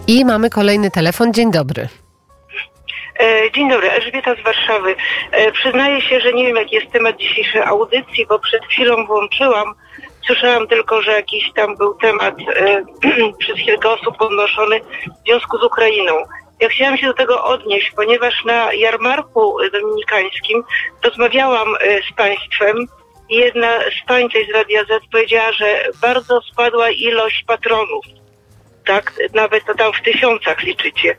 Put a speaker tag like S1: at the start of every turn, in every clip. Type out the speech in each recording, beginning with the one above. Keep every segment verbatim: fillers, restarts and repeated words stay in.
S1: I mamy kolejny telefon. Dzień dobry.
S2: Dzień dobry, Elżbieta z Warszawy. Przyznaję się, że nie wiem, jaki jest temat dzisiejszej audycji, bo przed chwilą włączyłam. Słyszałam tylko, że jakiś tam był temat e, przez kilka osób podnoszony w związku z Ukrainą. Ja chciałam się do tego odnieść, ponieważ na jarmarku dominikańskim rozmawiałam e, z państwem i jedna z pań z Radia Z powiedziała, że bardzo spadła ilość patronów. Tak, nawet to tam w tysiącach liczycie.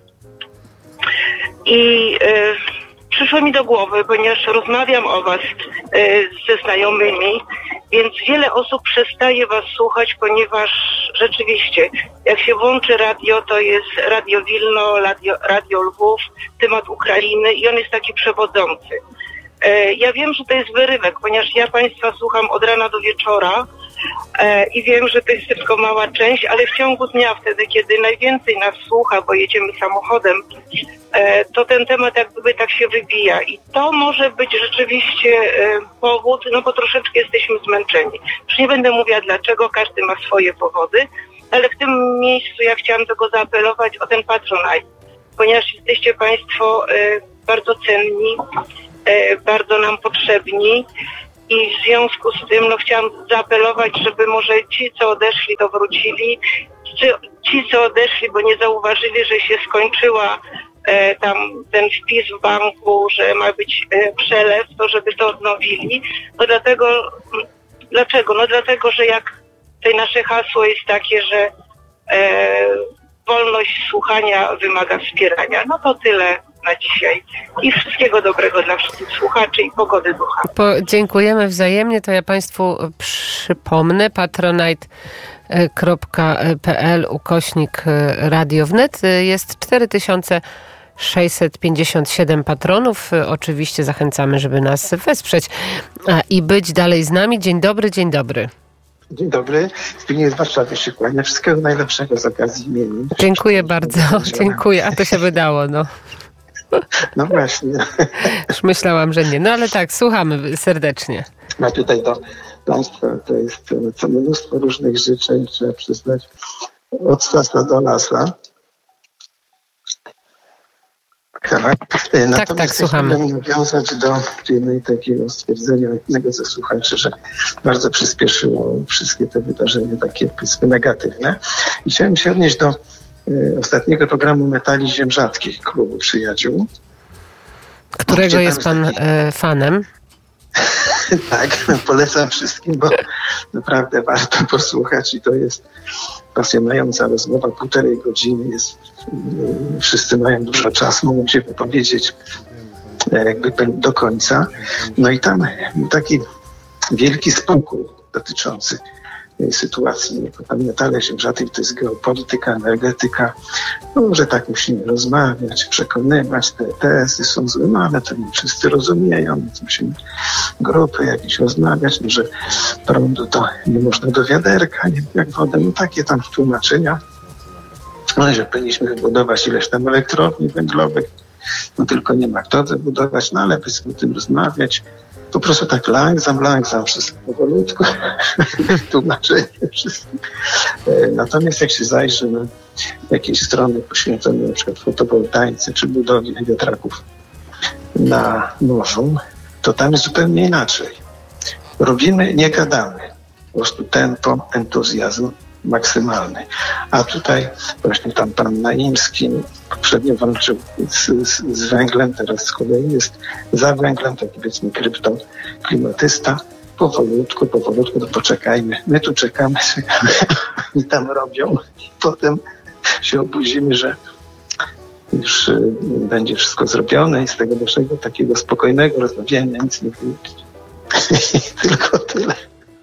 S2: I e, przyszło mi do głowy, ponieważ rozmawiam o was e, ze znajomymi, więc wiele osób przestaje was słuchać, ponieważ rzeczywiście, jak się włączy radio, to jest Radio Wilno, Radio, radio Lwów, temat Ukrainy i on jest taki przewodzący. E, ja wiem, że to jest wyrywek, ponieważ ja państwa słucham od rana do wieczora e, i wiem, że to jest tylko mała część, ale w ciągu dnia, wtedy, kiedy najwięcej nas słucha, bo jedziemy samochodem, e, to ten temat jakby tak się wybija i to może być rzeczywiście e, powód, no bo troszeczkę jesteśmy zmęczeni. Już nie będę mówiła dlaczego, każdy ma swoje powody, ale w tym miejscu ja chciałam tylko zaapelować o ten Patronite, ponieważ jesteście państwo e, bardzo cenni, e, bardzo nam potrzebni. I w związku z tym no, chciałam zaapelować, żeby może ci, co odeszli, to wrócili. Ci, ci co odeszli, bo nie zauważyli, że się skończyła e, tam ten wpis w banku, że ma być e, przelew, to żeby to odnowili. No dlatego, dlaczego? No dlatego, że jak tutaj nasze hasło jest takie, że e, wolność słuchania wymaga wspierania. No to tyle na dzisiaj. I wszystkiego dobrego dla wszystkich słuchaczy i pogody ducha.
S1: Po, dziękujemy wzajemnie. To ja Państwu przypomnę. patronite kropka p l ukośnik Radio Wnet. Jest cztery tysiące sześćset pięćdziesiąt siedem patronów. Oczywiście zachęcamy, żeby nas wesprzeć i być dalej z nami. Dzień dobry, dzień dobry.
S3: Dzień dobry. Zbigniew z Warszawy się kłania. Wszystkiego najlepszego z okazji imienin.
S1: Dziękuję bardzo. Dziękuję. A to się wydało, no.
S3: No właśnie.
S1: Już myślałam, że nie. No ale tak, słuchamy serdecznie.
S3: A tutaj do Państwa to jest co mnóstwo różnych życzeń, trzeba przyznać, od lasa do lasa. Tak,
S1: tak, tak, słuchamy.
S3: Chciałbym nawiązać do jednej takiego stwierdzenia jednego ze słuchaczy, że bardzo przyspieszyło wszystkie te wydarzenia takie, powiedzmy, negatywne. I chciałem się odnieść do y, ostatniego programu Metali Ziem Rzadkich Klubu Przyjaciół.
S1: Którego jest pan y, fanem?
S3: Tak, polecam wszystkim, bo naprawdę warto posłuchać i to jest pasjonująca rozmowa, półtorej godziny jest, wszyscy mają dużo czasu, mogą się wypowiedzieć jakby do końca. No i tam taki wielki spokój dotyczący sytuacji. Tam Metale Ziem Rzadkich to jest geopolityka, energetyka. No, że tak musimy rozmawiać, przekonywać, te tezy są złe, no ale to nie wszyscy rozumieją, więc musimy grupy jakieś rozmawiać, no, że prądu to nie można do wiaderka, nie jak wodę, no takie tam tłumaczenia. No, że powinniśmy wybudować ileś tam elektrowni węglowych, no tylko nie ma kto wybudować, no ale byśmy o tym rozmawiać. Po prostu tak langsam, langsam, wszystko powolutku, tłumaczenie wszystko. Natomiast jak się zajrzy na jakieś strony poświęcone na przykład fotowoltaice czy budowie wiatraków na morzu, to tam jest zupełnie inaczej. Robimy, nie gadamy. Po prostu tempo, entuzjazm maksymalny. A tutaj właśnie tam pan Naimski poprzednio walczył z, z, z węglem, teraz z kolei jest za węglem, taki powiedzmy kryptoklimatysta. Powolutku, powolutku, to poczekajmy. My tu czekamy, czekamy, oni tam robią i potem się obudzimy, że już y, będzie wszystko zrobione i z tego naszego takiego spokojnego rozmawiania nic nie wyjdzie. Tylko tyle.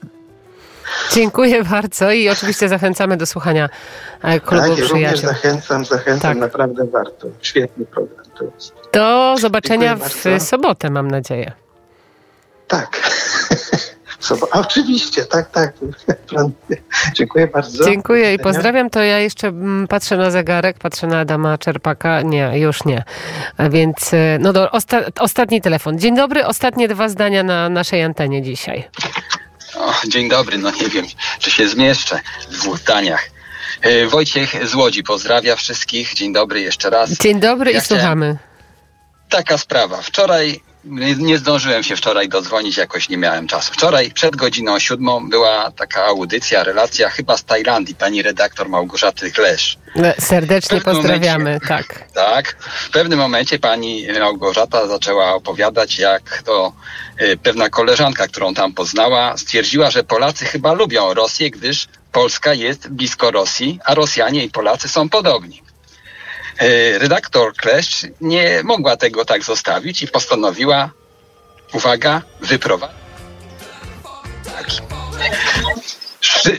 S1: Dziękuję bardzo i oczywiście zachęcamy do słuchania Klubu
S3: tak,
S1: Przyjaciół.
S3: również zachęcam, zachęcam,
S1: tak.
S3: Naprawdę warto. Świetny program to jest.
S1: Do zobaczenia w sobotę, mam nadzieję.
S3: Tak. Sobo- A, oczywiście, tak, tak. Dziękuję bardzo.
S1: Dziękuję i pozdrawiam. To ja jeszcze patrzę na zegarek, patrzę na Adama Czerpaka. Nie, już nie. A więc, no do, osta- ostatni telefon. Dzień dobry, ostatnie dwa zdania na naszej antenie dzisiaj.
S4: O, dzień dobry, no nie wiem, czy się zmieszczę w dwóch zdaniach. Wojciech z Łodzi pozdrawia wszystkich. Dzień dobry jeszcze raz.
S1: Dzień dobry ja i słuchamy.
S4: Taka sprawa. Wczoraj, nie, nie zdążyłem się wczoraj dodzwonić, jakoś nie miałem czasu. Wczoraj przed godziną siódmą była taka audycja, relacja chyba z Tajlandii, pani redaktor Małgorzaty Klesz.
S1: Serdecznie pozdrawiamy, momencie, tak.
S4: Tak. W pewnym momencie pani Małgorzata zaczęła opowiadać, jak to y, pewna koleżanka, którą tam poznała, stwierdziła, że Polacy chyba lubią Rosję, gdyż Polska jest blisko Rosji, a Rosjanie i Polacy są podobni. Redaktor Kleszcz nie mogła tego tak zostawić i postanowiła, uwaga, wyprowadzić. Szy...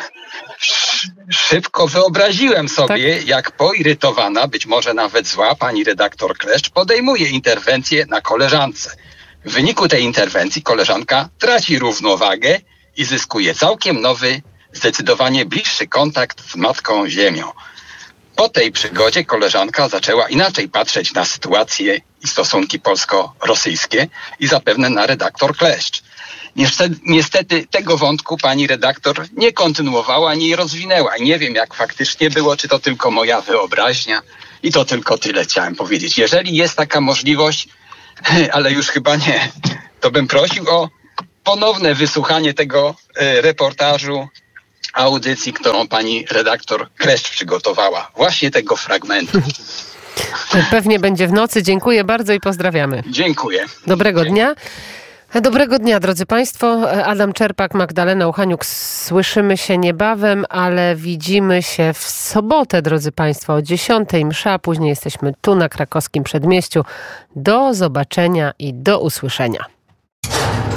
S4: Szybko wyobraziłem sobie, tak? Jak poirytowana, być może nawet zła, pani redaktor Kleszcz podejmuje interwencję na koleżance. W wyniku tej interwencji koleżanka traci równowagę i zyskuje całkiem nowy, zdecydowanie bliższy kontakt z Matką Ziemią. Po tej przygodzie koleżanka zaczęła inaczej patrzeć na sytuację i stosunki polsko-rosyjskie i zapewne na redaktor Kleszcz. Niestety, niestety tego wątku pani redaktor nie kontynuowała, nie rozwinęła. Nie wiem, jak faktycznie było, czy to tylko moja wyobraźnia i to tylko tyle chciałem powiedzieć. Jeżeli jest taka możliwość, ale już chyba nie, to bym prosił o ponowne wysłuchanie tego reportażu, audycji, którą pani redaktor Kleszcz przygotowała. Właśnie tego fragmentu.
S1: Pewnie będzie w nocy. Dziękuję bardzo i pozdrawiamy.
S4: Dziękuję.
S1: Dobrego dnia. Dobrego dnia, drodzy Państwo. Adam Czerpak, Magdalena Uchaniuk. Słyszymy się niebawem, ale widzimy się w sobotę, drodzy Państwo, o dziesiątej msza. Później jesteśmy tu na Krakowskim Przedmieściu. Do zobaczenia i do usłyszenia.